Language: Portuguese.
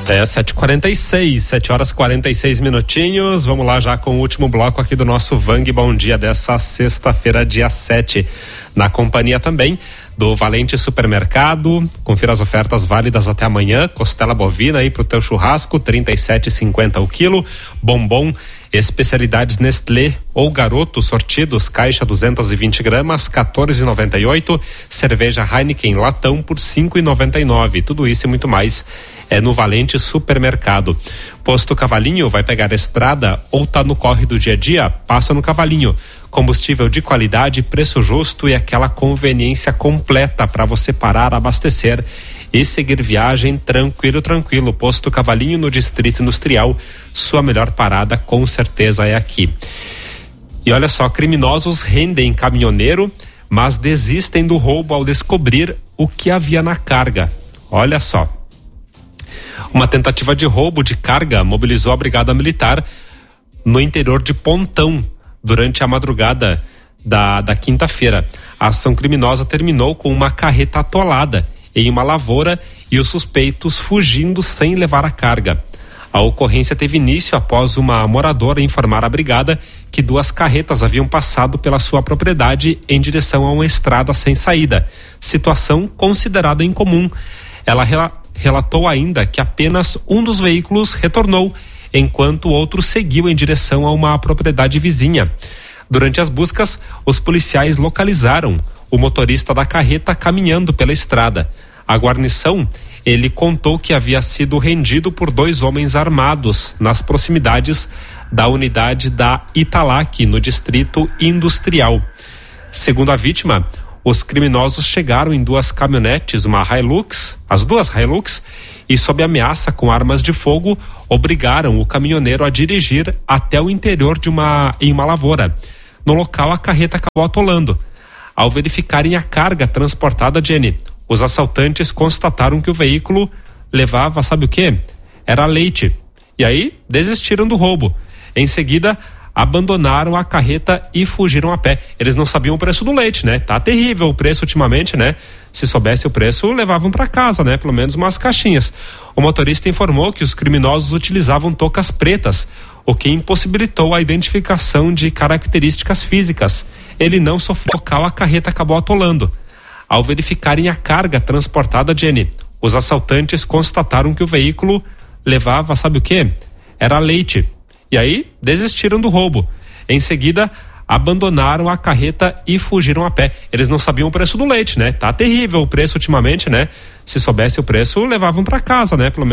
7h46, 7h46. Vamos lá já com o último bloco aqui do nosso Vang Bom Dia dessa sexta-feira, dia 7. Na companhia também do Valente Supermercado. Confira as ofertas válidas até amanhã. Costela bovina aí pro teu churrasco, 37,50 o quilo. Bombom Especialidades Nestlé ou Garoto sortidos, caixa 220 gramas, 14,98. Cerveja Heineken latão por 5,99. Tudo isso e muito mais é no Valente Supermercado. Posto Cavalinho, vai pegar a estrada ou tá no corre do dia a dia? Passa no Cavalinho. Combustível de qualidade, preço justo e aquela conveniência completa para você parar, abastecer e seguir viagem tranquilo. Posto Cavalinho no Distrito Industrial, sua melhor parada com certeza é aqui. E olha só, criminosos rendem caminhoneiro, mas desistem do roubo ao descobrir o que havia na carga. Olha só. Uma tentativa de roubo de carga mobilizou a Brigada Militar no interior de Pontão durante a madrugada da quinta-feira. A ação criminosa terminou com uma carreta atolada em uma lavoura e os suspeitos fugindo sem levar a carga. A ocorrência teve início após uma moradora informar à brigada que 2 carretas haviam passado pela sua propriedade em direção a uma estrada sem saída, situação considerada incomum. Ela relatou ainda que apenas um dos veículos retornou, enquanto o outro seguiu em direção a uma propriedade vizinha. Durante as buscas, os policiais localizaram o motorista da carreta caminhando pela estrada. A guarnição, ele contou que havia sido rendido por 2 homens armados nas proximidades da unidade da Italac, no Distrito Industrial. Segundo a vítima, os criminosos chegaram em 2 caminhonetes, as 2 Hilux, e sob ameaça com armas de fogo, obrigaram o caminhoneiro a dirigir até o interior em uma lavoura. No local, a carreta acabou atolando. Ao verificarem a carga transportada, Jenny, os assaltantes constataram que o veículo levava, sabe o quê? Era leite. E aí, desistiram do roubo. Em seguida, abandonaram a carreta e fugiram a pé. Eles não sabiam o preço do leite, né? Tá terrível o preço ultimamente, né? Se soubesse o preço, levavam para casa, né? Pelo menos umas caixinhas. O motorista informou que os criminosos utilizavam toucas pretas, o que impossibilitou a identificação de características físicas. Ele não sofreu local, a carreta acabou atolando. Ao verificarem a carga transportada, Jenny, os assaltantes constataram que o veículo levava, sabe o quê? Era leite. E aí, desistiram do roubo. Em seguida, abandonaram a carreta e fugiram a pé. Eles não sabiam o preço do leite, né? Tá terrível o preço ultimamente, né? Se soubesse o preço, levavam para casa, né? Pelo menos